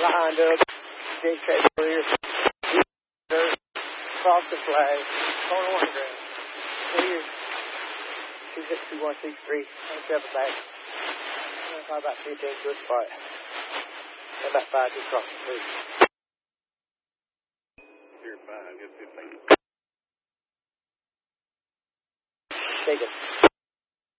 behind up. Gate check clear. Cross the flag. Corner 1 ground. Clear. 26163. 27 back. Probably about 15 to a spot. And about 5 to cross the street. You're 5, get 15. Take it.